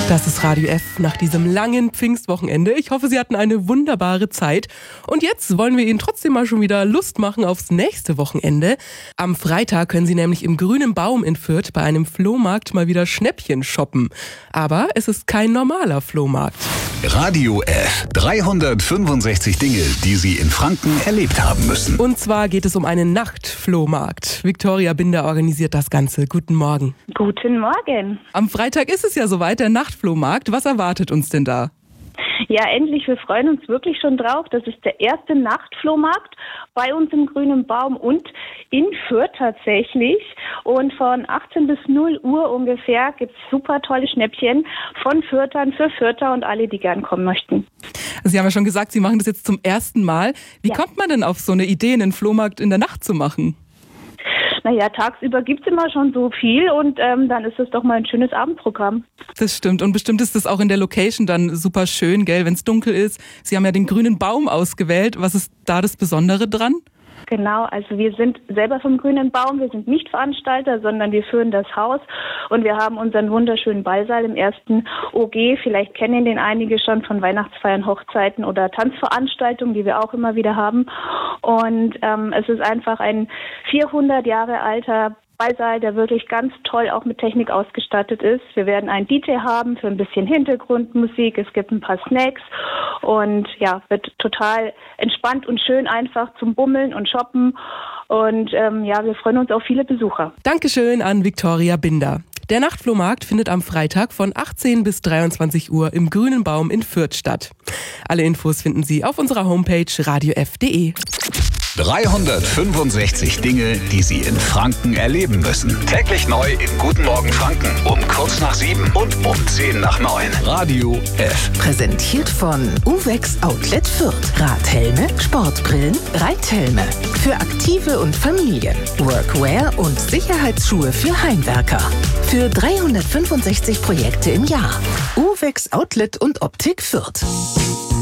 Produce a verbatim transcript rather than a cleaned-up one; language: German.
Das ist Radio F nach diesem langen Pfingstwochenende. Ich hoffe, Sie hatten eine wunderbare Zeit. Und jetzt wollen wir Ihnen trotzdem mal schon wieder Lust machen aufs nächste Wochenende. Am Freitag können Sie nämlich im Grünen Baum in Fürth bei einem Flohmarkt mal wieder Schnäppchen shoppen. Aber es ist kein normaler Flohmarkt. Radio F. dreihundertfünfundsechzig Dinge, die Sie in Franken erlebt haben müssen. Und zwar geht es um einen Nachtflohmarkt. Viktoria Binder organisiert das Ganze. Guten Morgen. Guten Morgen. Am Freitag ist es ja soweit, der Nachtflohmarkt. Was erwartet uns denn da? Ja, endlich, wir freuen uns wirklich schon drauf. Das ist der erste Nachtflohmarkt bei uns im Grünen Baum und in Fürth tatsächlich. Und von achtzehn bis null Uhr ungefähr gibt es super tolle Schnäppchen von Fürthern für Fürther und alle, die gern kommen möchten. Sie haben ja schon gesagt, Sie machen das jetzt zum ersten Mal. Wie Ja. kommt man denn auf so eine Idee, einen Flohmarkt in der Nacht zu machen? Naja, tagsüber gibt es immer schon so viel und ähm, dann ist es doch mal ein schönes Abendprogramm. Das stimmt. Und bestimmt ist das auch in der Location dann super schön, gell, wenn es dunkel ist. Sie haben ja den Grünen Baum ausgewählt. Was ist da das Besondere dran? Genau, also wir sind selber vom Grünen Baum, wir sind nicht Veranstalter, sondern wir führen das Haus und wir haben unseren wunderschönen Ballsaal im ersten O G. Vielleicht kennen den einige schon von Weihnachtsfeiern, Hochzeiten oder Tanzveranstaltungen, die wir auch immer wieder haben. Und ähm, es ist einfach ein vierhundert Jahre alter Ballsaal, der wirklich ganz toll auch mit Technik ausgestattet ist. Wir werden einen D J haben für ein bisschen Hintergrundmusik. Es gibt ein paar Snacks und ja, wird total entspannt und schön einfach zum Bummeln und Shoppen. Und ähm, ja, wir freuen uns auf viele Besucher. Dankeschön an Viktoria Binder. Der Nachtflohmarkt findet am Freitag von achtzehn bis dreiundzwanzig Uhr im Grünen Baum in Fürth statt. Alle Infos finden Sie auf unserer Homepage radio f punkt de. dreihundertfünfundsechzig Dinge, die Sie in Franken erleben müssen. Täglich neu im Guten Morgen Franken um kurz nach sieben und um zehn nach neun. Radio F. Präsentiert von Uvex Outlet Fürth. Radhelme, Sportbrillen, Reithelme. Für Aktive und Familien. Workwear und Sicherheitsschuhe für Heimwerker. Für dreihundertfünfundsechzig Projekte im Jahr. Uvex Outlet und Optik Fürth.